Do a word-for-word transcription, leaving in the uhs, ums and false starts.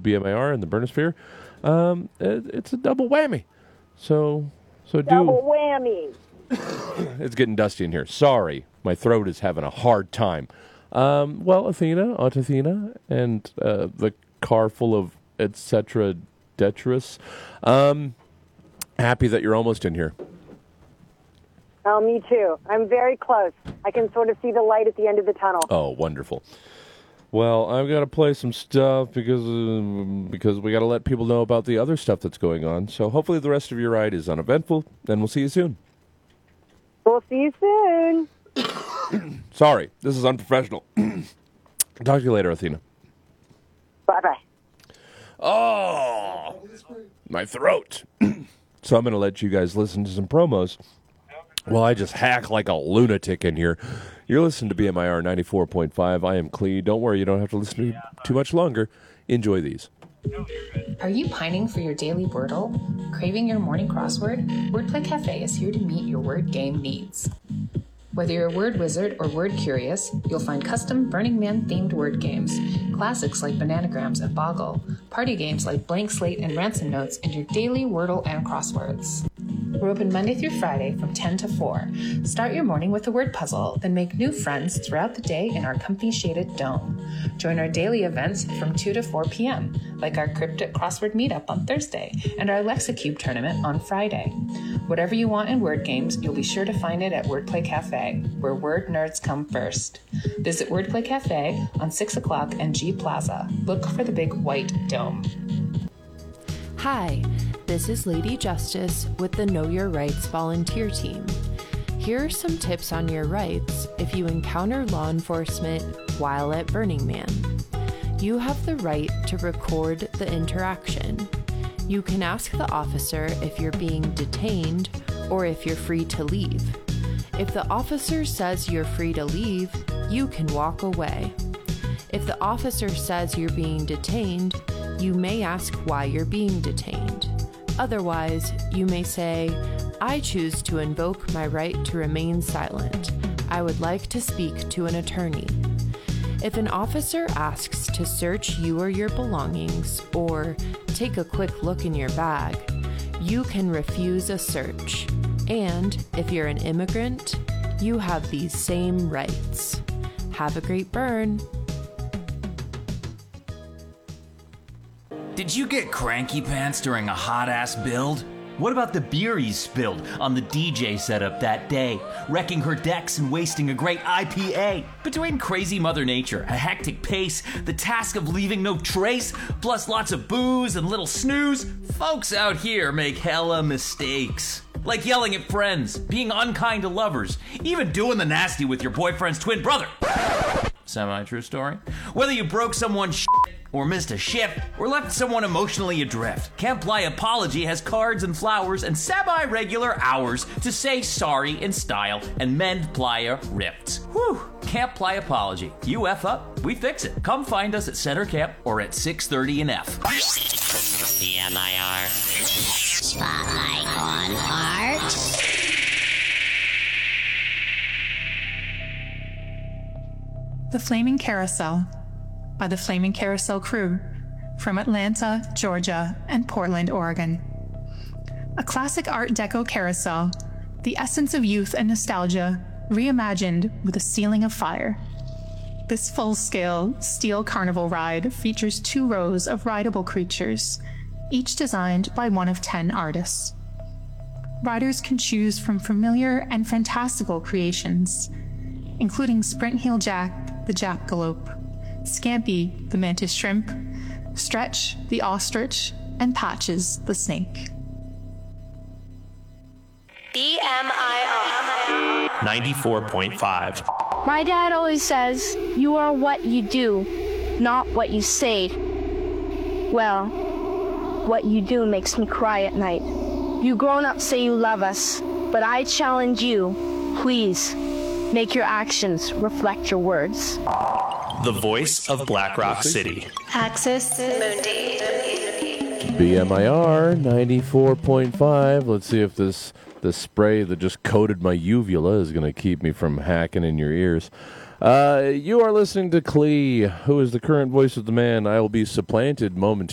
B M I R and the Burnosphere, um, it, it's a double whammy. So, so double do. whammy. It's getting dusty in here. Sorry, my throat is having a hard time. Um, well, Athena, Aunt Athena, and uh, the car full of et cetera detritus. Um, happy that you're almost in here. Oh, me too. I'm very close. I can sort of see the light at the end of the tunnel. Oh, wonderful. Well, I've got to play some stuff because uh, because we got to let people know about the other stuff that's going on. So hopefully the rest of your ride is uneventful, and we'll see you soon. We'll see you soon. Sorry, this is unprofessional. Talk to you later, Athena. Bye-bye. Oh, my throat. So I'm going to let you guys listen to some promos. Well, I just hack like a lunatic in here. You're listening to B M I R ninety-four point five. I am Clee. Don't worry, you don't have to listen to too much longer. Enjoy these. Are you pining for your daily Wordle? Craving your morning crossword? Wordplay Cafe is here to meet your word game needs. Whether you're a word wizard or word curious, you'll find custom Burning Man-themed word games, classics like Bananagrams and Boggle, party games like Blank Slate and Ransom Notes, and your daily Wordle and crosswords. We're open Monday through Friday from ten to four. Start your morning with a word puzzle, then make new friends throughout the day in our comfy-shaded dome. Join our daily events from two to four p.m., like our Cryptic Crossword Meetup on Thursday and our Lexicube Tournament on Friday. Whatever you want in word games, you'll be sure to find it at Wordplay Cafe, where word nerds come first. Visit Wordplay Cafe on six o'clock and G Plaza. Look for the big white dome. Hi, this is Lady Justice with the Know Your Rights volunteer team. Here are some tips on your rights if you encounter law enforcement while at Burning Man. You have the right to record the interaction. You can ask the officer if you're being detained or if you're free to leave. If the officer says you're free to leave, you can walk away. If the officer says you're being detained, you may ask why you're being detained. Otherwise, you may say, I choose to invoke my right to remain silent. I would like to speak to an attorney. If an officer asks to search you or your belongings or take a quick look in your bag, you can refuse a search. And if you're an immigrant, you have these same rights. Have a great burn. Did you get cranky pants during a hot-ass build? What about the beer you spilled on the D J setup that day, wrecking her decks and wasting a great I P A? Between crazy Mother Nature, a hectic pace, the task of leaving no trace, plus lots of booze and little snooze, folks out here make hella mistakes. Like yelling at friends, being unkind to lovers, even doing the nasty with your boyfriend's twin brother. Semi-true story. Whether you broke someone's shit, or missed a shift, or left someone emotionally adrift, Can't Ply Apology has cards and flowers and semi-regular hours to say sorry in style and mend playa rifts. Whew, Can't Ply Apology. You F up, we fix it. Come find us at Center Camp or at six thirty and F. B M I R. Spotlight on art. The Flaming Carousel by the Flaming Carousel Crew from Atlanta, Georgia, and Portland, Oregon. A classic Art Deco carousel, the essence of youth and nostalgia, reimagined with a ceiling of fire. This full-scale steel carnival ride features two rows of rideable creatures, each designed by one of ten artists. Riders can choose from familiar and fantastical creations, including Sprint Heel Jack, the Jackalope, Scampy, the mantis shrimp, Stretch, the ostrich, and Patches, the snake. B M I R ninety-four point five. My dad always says, you are what you do, not what you say. Well, what you do makes me cry at night. You grown-ups say you love us, but I challenge you, please, make your actions reflect your words. The voice of Black Rock City. Axis Mundi. B M I R ninety-four point five. Let's see if this the spray that just coated my uvula is going to keep me from hacking in your ears. Uh, you are listening to Clee, who is the current voice of the man I will be supplanted momentarily.